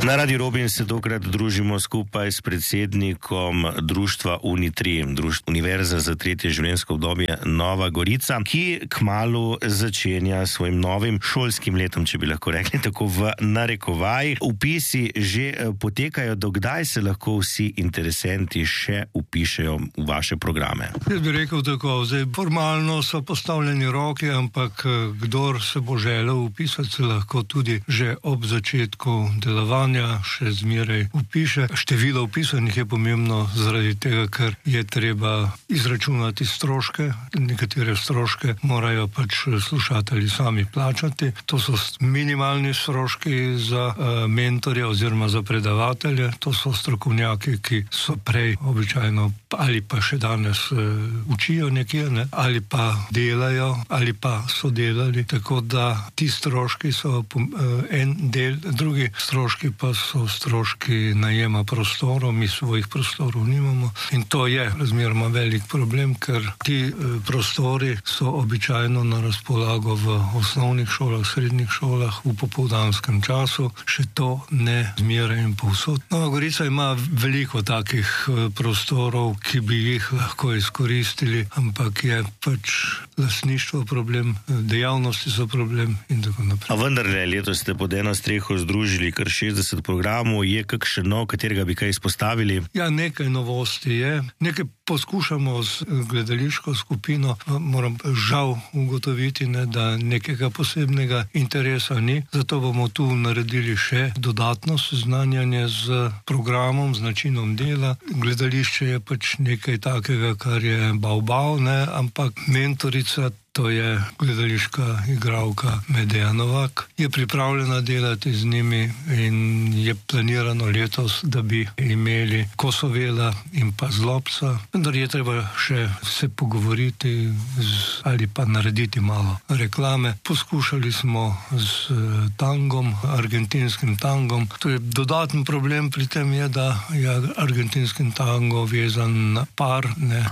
Na Radiu Robin se tokrat družimo skupaj s predsednikom društva Uni3, Univerza za tretje življenjsko obdobje Nova Gorica, ki kmalu začenja svojim novim šolskim letom, če bi lahko rekli tako v narekovajih. Vpisi že potekajo, dokdaj se lahko vsi interesenti še vpišejo v vaše programe? Jaz bi rekel tako, zdaj formalno so postavljeni roki, ampak kdor se bo želel vpisati, se lahko tudi že ob začetku delovanja še zmeraj vpiše. Število vpisanih je pomembno zaradi tega, ker je treba izračunati stroške. Nekatere stroške morajo pač slušatelji sami plačati. To so minimalni stroški za mentorja oziroma za predavatelje. To so strokovnjaki, ki so prej običajno ali pa še danes učijo nekje, ne? Ali pa delajo, ali pa so delali. Tako da ti stroški so en del, drugi stroški pa so stroški najema prostorov, mi svojih prostorov nimamo. In to je razmeroma velik problem, ker ti prostori so običajno na razpolago v osnovnih šolah, srednjih šolah, v popoldanskem času. Še to ne zmeraj in povsod. Nova Gorica ima veliko takih prostorov, ki bi jih lahko izkoristili, ampak je pač lastništvo problem, dejavnosti so problem in tako naprej. A vendarle, letos ste pod eno streho združili kar 60 programov, je kakšen nov, katerega bi kaj izpostavili? Ja, nekaj novosti je. Nekaj poskušamo z gledališko skupino, moram žal ugotoviti, da nekega posebnega interesa ni, zato bomo tu naredili še dodatno seznanjanje z programom, z načinom dela. Gledališče je pač nekaj takega, kar je bav, ampak mentorica, to je gledališka igralka Medea Novak, je pripravljena delati z njimi in je planirano letos, da bi imeli Kosovela in pa Zlobca. Vendar je treba še se pogovoriti ali pa narediti malo reklame. Poskušali smo z tangom, argentinskim tangom. To je dodaten problem pri tem je, da je argentinski tango vezan na par,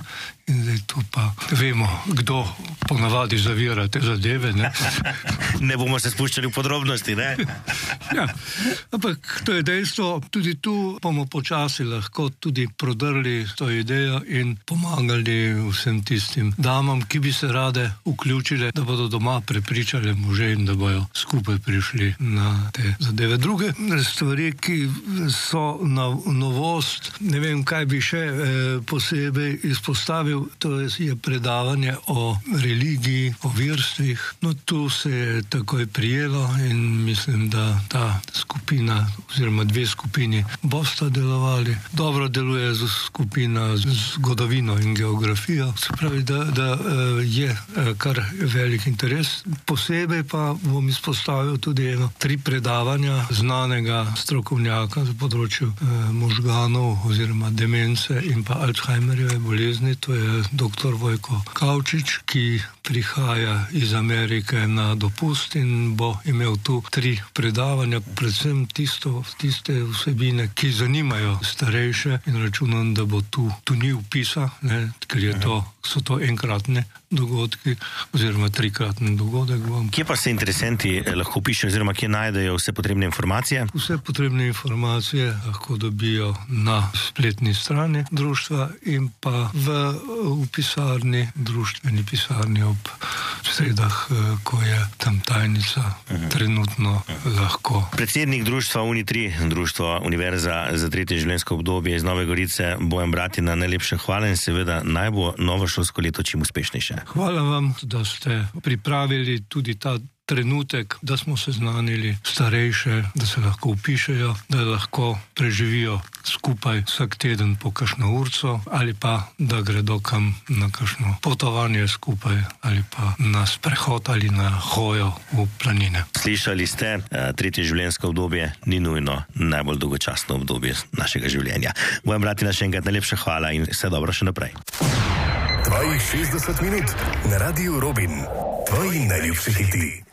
in zdaj tu pa vemo, kdo ponavadi zavira te zadeve, Ne bomo se spuščali v podrobnosti, Ja, ampak to je dejstvo. Tudi tu bomo počasi lahko tudi prodrli to idejo in pomagali vsem tistim damam, ki bi se rade vključile, da bodo doma prepričali može in da bojo skupaj prišli na te zadeve. Druge stvari, ki so na novost, ne vem, kaj bi še posebej izpostavil, to je predavanje o religiji, o verstvih. No, tu se je takoj prijelo in mislim, da ta skupina oziroma dve skupini bosta delovali. Dobro deluje skupina z zgodovino in geografijo. Se pravi, da je kar velik interes. Posebej pa bom izpostavil tudi 3 predavanja znanega strokovnjaka za področju možganov oziroma demence in pa Alzheimerjeve bolezni. To je dr. Vojko Kavčič, ki prihaja iz Amerike na dopust in bo imel tu 3 predavanja, predvsem tiste vsebine, ki zanimajo starejše in računam, da bo tu ni vpisa, ker so to enkratne dogodki oziroma 3-kratni dogodek. Kje pa se interesenti lahko pišejo oziroma kje najdejo vse potrebne informacije? Vse potrebne informacije lahko dobijo na spletni strani društva in pa v pisarni, društveni pisarni ob sredah, ko je tam tajnica trenutno lahko. Predsednik društva Uni3, društva Univerza za tretje življenjsko obdobje iz Nove Gorice, Bojan Bratina, najlepša hvala in seveda naj bo novo šolsko leto čim uspešnejše. Hvala vam, da ste pripravili tudi ta trenutek, da smo seznanili starejše, da se lahko vpišejo, da lahko preživijo skupaj vsak teden po kakšno urco ali pa da gredo kam na kakšno potovanje skupaj ali pa na sprehod ali na hojo v planine. Slišali ste, tretje življenjsko obdobje ni nujno najbolj dolgočasno obdobje našega življenja. Bojan Bratina, še enkrat najlepša hvala in vse dobro še naprej. Tvojih 60 minut na Radiu Robin. Tvoji najljubši hiti.